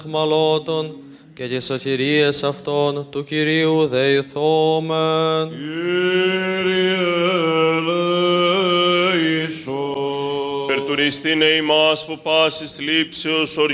εχμαλώτων και τις σωτηρίες αυτών του Κυρίου δεηθόμεν. Κύριε ελέησον. Περτουριστήνε ημάς που πάσης θλίψεως